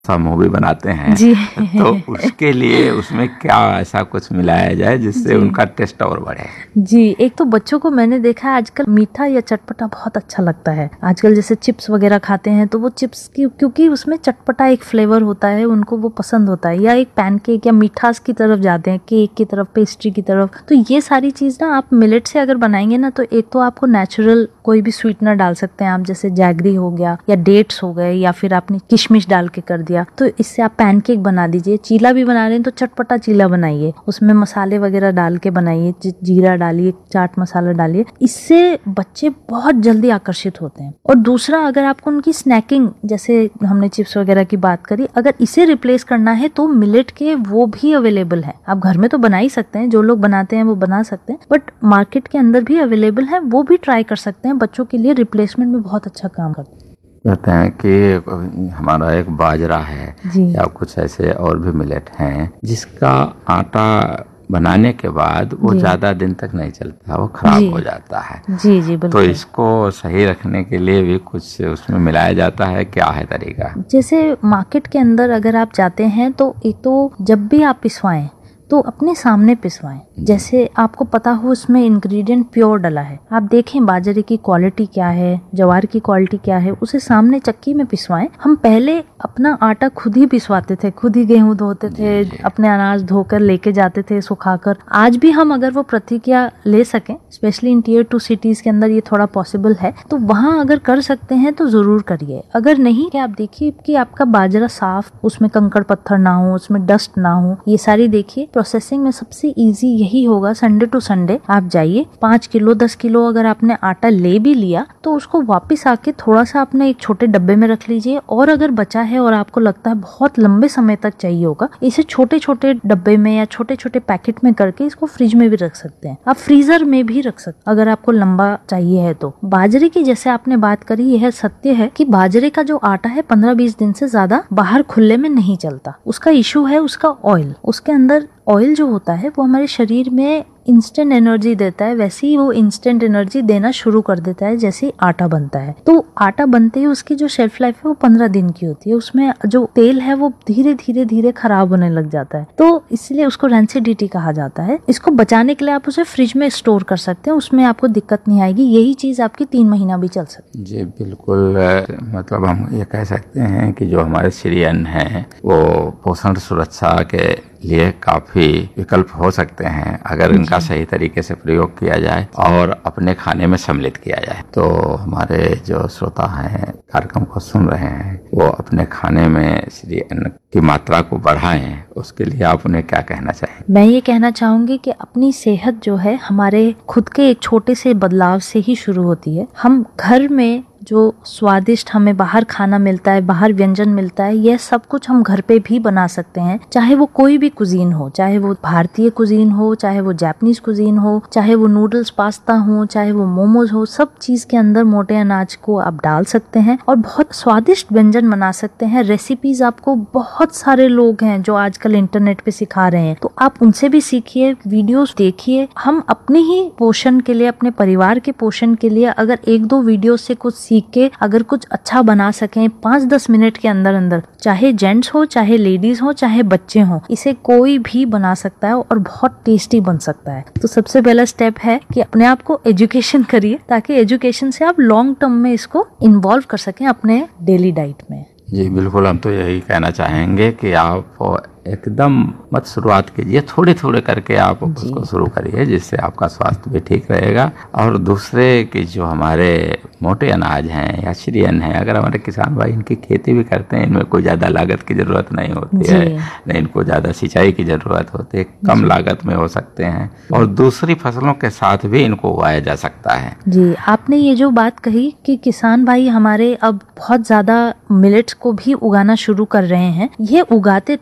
सा मूवी बनाते हैं जी। तो उसके लिए उसमें क्या ऐसा कुछ मिलाया जाए जिससे उनका टेस्ट और बढ़े? जी, एक तो बच्चों को मैंने देखा है आजकल मीठा या चटपटा बहुत अच्छा लगता है। आजकल जैसे चिप्स वगैरह खाते हैं तो वो चिप्स की क्योंकि उसमें चटपटा एक फ्लेवर होता है, उनको वो पसंद होता है। या एक पैनकेक या मिठास की तरफ जाते हैं, केक की तरफ, पेस्ट्री की तरफ। तो ये सारी चीज ना आप मिलेट से अगर बनाएंगे ना तो एक तो आपको नेचुरल कोई भी स्वीटनर डाल सकते हैं आप, जैसे जैगरी हो गया या डेट्स हो गए या फिर आपने किशमिश डाल के कर दिया, तो इससे आप पैनकेक बना दीजिए। चीला भी बना रहे हैं तो चटपटा चीला बनाइए, उसमें मसाले वगैरह डाल के बनाइए, जीरा डालिए, चाट मसाला डालिए। इससे बच्चे बहुत जल्दी आकर्षित होते हैं। और दूसरा, अगर आपको उनकी स्नैकिंग, जैसे हमने चिप्स वगैरह की बात करी, अगर इसे रिप्लेस करना है तो मिलेट के वो भी अवेलेबल है। आप घर में तो बना ही सकते हैं, जो लोग बनाते हैं वो बना सकते हैं, बट मार्केट के अंदर भी अवेलेबल है, वो भी ट्राई कर सकते हैं। बच्चों के लिए रिप्लेसमेंट में बहुत अच्छा काम करते हैं। कहते हैं कि हमारा एक बाजरा है या कुछ ऐसे और भी मिलेट हैं जिसका आटा बनाने के बाद वो ज्यादा दिन तक नहीं चलता, वो खराब हो जाता है। जी जी बिल्कुल। तो इसको सही रखने के लिए भी कुछ उसमें मिलाया जाता है, क्या है तरीका? जैसे मार्केट के अंदर अगर आप जाते हैं तो एक तो जब भी आप पिसवाएं तो अपने सामने पिसवाएं, जैसे आपको पता हो उसमें इंग्रेडिएंट प्योर डला है। आप देखें बाजरे की क्वालिटी क्या है, ज्वार की क्वालिटी क्या है, उसे सामने चक्की में पिसवाएं। हम पहले अपना आटा खुद ही पिसवाते थे, खुद ही गेहूं धोते थे, अपने अनाज धोकर लेके जाते थे सुखाकर। आज भी हम अगर वो प्रतिक्रिया ले सकें, स्पेशली इन टियर 2 सिटीज के अंदर ये थोड़ा पॉसिबल है, तो वहाँ अगर कर सकते हैं तो जरूर करिए। अगर नहीं है, आप देखिए कि आपका बाजरा साफ, उसमें कंकड़ पत्थर ना हो, उसमें डस्ट ना हो, ये सारी देखिए। प्रोसेसिंग में सबसे इजी यही होगा, संडे टू संडे आप जाइए, 5 किलो 10 किलो अगर आपने आटा ले भी लिया तो उसको वापस आके थोड़ा सा अपने एक छोटे डब्बे में रख लीजिए। और अगर बचा है और आपको लगता है बहुत लंबे समय तक चाहिए होगा, इसे छोटे छोटे डब्बे में या छोटे छोटे पैकेट में करके इसको फ्रिज में भी रख सकते हैं। आप फ्रीजर में भी रख सकते हैं अगर आपको लंबा चाहिए है तो। बाजरे की जैसे आपने बात करी, यह सत्य है कि बाजरे का जो आटा है 15-20 दिन से ज्यादा बाहर खुले में नहीं चलता। उसका इशू है उसका ऑयल। उसके अंदर ऑयल जो होता है वो हमारे शरीर में इंस्टेंट एनर्जी देता है, वैसे ही वो इंस्टेंट एनर्जी देना शुरू कर देता है जैसे ही आटा बनता है। तो आटा बनते ही उसकी जो शेल्फ लाइफ है वो 15 दिन की होती है। उसमें जो तेल है वो धीरे धीरे धीरे खराब होने लग जाता है, तो इसलिए उसको रैंसिडिटी कहा जाता है। इसको बचाने के लिए आप उसे फ्रिज में स्टोर कर सकते हैं, उसमें आपको दिक्कत नहीं आएगी। यही चीज आपकी 3 महीना भी चल सकती है। जी बिल्कुल। मतलब हम ये कह सकते हैं कि जो हमारे श्री अन्न है वो पोषण सुरक्षा के लिए काफी विकल्प हो सकते हैं अगर इनका सही तरीके से प्रयोग किया जाए और अपने खाने में सम्मिलित किया जाए। तो हमारे जो श्रोता हैं, कार्यक्रम को सुन रहे हैं, वो अपने खाने में श्री अन्न की मात्रा को बढ़ाएं, उसके लिए आप उन्हें क्या कहना चाहें? मैं ये कहना चाहूंगी कि अपनी सेहत जो है हमारे खुद के एक छोटे से बदलाव से ही शुरू होती है। हम घर में जो स्वादिष्ट हमें बाहर खाना मिलता है, बाहर व्यंजन मिलता है, यह सब कुछ हम घर पे भी बना सकते हैं। चाहे वो कोई भी कुजीन हो, चाहे वो भारतीय कुजीन हो, चाहे वो जापानीज कुजीन हो, चाहे वो नूडल्स पास्ता हो, चाहे वो मोमोज हो, सब चीज के अंदर मोटे अनाज को आप डाल सकते हैं और बहुत स्वादिष्ट व्यंजन बना सकते हैं। रेसिपीज आपको बहुत सारे लोग हैं जो आजकल इंटरनेट पे सिखा रहे हैं, तो आप उनसे भी सीखिए, वीडियोस देखिए। हम अपने ही पोषण के लिए, अपने परिवार के पोषण के लिए अगर 1-2 वीडियो से कुछ सीख के अगर कुछ अच्छा बना सकें 5-10 मिनट के अंदर अंदर, चाहे जेंट्स हो, चाहे लेडीज हो, चाहे बच्चे हो, इसे कोई भी बना सकता है और बहुत टेस्टी बन सकता है। तो सबसे पहला स्टेप है कि अपने आप को एजुकेशन करिए, ताकि एजुकेशन से आप लॉन्ग टर्म में इसको इन्वॉल्व कर सकें अपने डेली डाइट में। जी बिल्कुल, हम तो यही कहना चाहेंगे कि आप एकदम मत शुरुआत कीजिए, थोड़े थोड़े करके आप उसको शुरू करिए, जिससे आपका स्वास्थ्य भी ठीक रहेगा। और दूसरे कि जो हमारे मोटे अनाज हैं या श्री अन्न है, अगर हमारे किसान भाई इनकी खेती भी करते हैं, इनमें कोई ज़्यादा लागत की ज़रूरत नहीं होती है, न इनको ज़्यादा सिंचाई की ज़रूरत होती है, कम लागत में हो सकते हैं और दूसरी फसलों के साथ भी इनको उगाया जा सकता है। जी, आपने ये जो बात कही कि किसान भाई हमारे अब बहुत ज़्यादा मिलेट्स को भी उगाना शुरू कर रहे हैं, ये उगाते थे मगर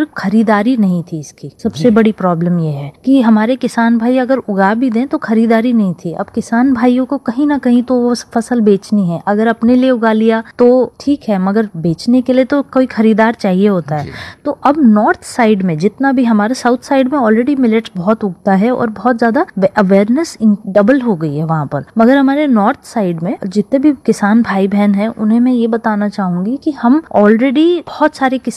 खरीदारी नहीं थी इसकी। सबसे बड़ी प्रॉब्लम ये है कि हमारे किसान भाई अगर उगा भी दें तो खरीदारी नहीं थी। अब किसान भाइयों को कहीं ना कहीं तो वो फसल बेचनी है। अगर अपने लिए उगा लिया तो ठीक है, मगर बेचने के लिए तो कोई खरीदार चाहिए होता है। तो अब नॉर्थ साइड में जितना भी, हमारे साउथ साइड में ऑलरेडी मिलेट्स बहुत उगता है और बहुत ज्यादा अवेयरनेस डबल हो गई है वहाँ पर, मगर हमारे नॉर्थ साइड में जितने भी किसान भाई बहन हैं उन्हें मैं ये बताना चाहूंगी कि हम ऑलरेडी बहुत सारे